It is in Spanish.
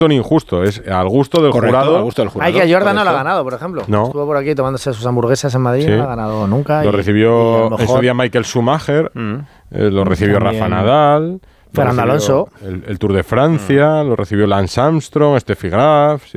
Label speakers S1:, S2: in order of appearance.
S1: ni injusto, es al gusto del jurado.
S2: Al gusto del jurado.
S3: Hay que Jordan no lo ha ganado, por ejemplo.
S1: No.
S3: Estuvo por aquí tomándose sus hamburguesas en Madrid,
S1: Sí.
S3: no lo ha ganado nunca.
S1: Lo recibió
S3: y a lo
S1: en su
S3: mejor
S1: día Michael Schumacher, lo recibió
S3: También
S1: Rafa Nadal,
S3: Fernando Alonso.
S1: el Tour de Francia, lo recibió Lance Armstrong, Steffi Graf.